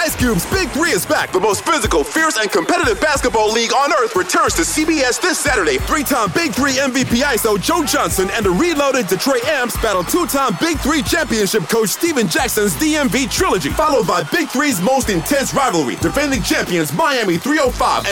Ice Cube's Big Three is back. The most physical, fierce, and competitive basketball league on earth returns to CBS this Saturday. Three-time Big Three MVP ISO Joe Johnson and the reloaded Detroit Amps battle two-time Big Three championship coach Steven Jackson's DMV trilogy, followed by Big Three's most intense rivalry, defending champions Miami 305